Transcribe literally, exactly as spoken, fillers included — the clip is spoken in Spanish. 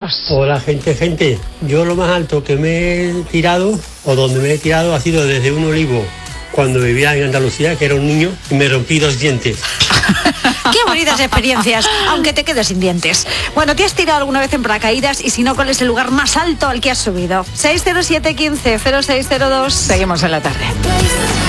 nosotros. Hola, gente, gente. Yo lo más alto que me he tirado, o donde me he tirado, ha sido desde un olivo, cuando vivía en Andalucía, que era un niño, y me rompí dos dientes. Qué bonitas experiencias, aunque te quedes sin dientes. Bueno, ¿te has tirado alguna vez en paracaídas? Y si no, ¿cuál es el lugar más alto al que has subido? seis cero siete, quince, cero seis cero dos. Seguimos en la tarde.